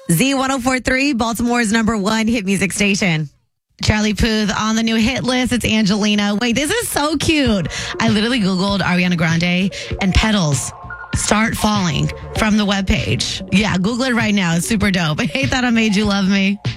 Z1043, Baltimore's #1 hit music station. Charlie Puth on the new hit list. It's Angelina. Wait, this is so cute. I literally Googled Ariana Grande and Petals Start Falling from the webpage. Yeah, Google it right now. It's super dope. I hate that I made you love me.